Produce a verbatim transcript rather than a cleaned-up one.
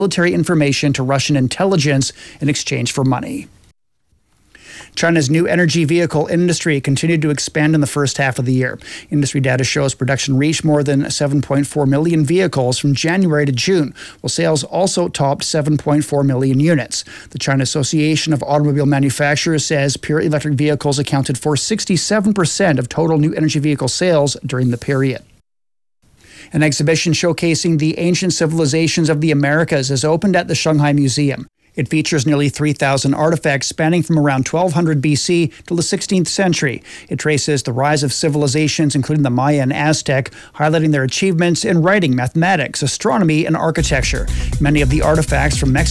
military information to Russian intelligence in exchange for money. China's new energy vehicle industry continued to expand in the first half of the year. Industry data shows production reached more than seven point four million vehicles from January to June, while sales also topped seven point four million units. The China Association of Automobile Manufacturers says pure electric vehicles accounted for sixty-seven percent of total new energy vehicle sales during the period. An exhibition showcasing the ancient civilizations of the Americas has opened at the Shanghai Museum. It features nearly three thousand artifacts spanning from around twelve hundred B C to the sixteenth century. It traces the rise of civilizations, including the Maya and Aztec, highlighting their achievements in writing, mathematics, astronomy, and architecture. Many of the artifacts from Mexico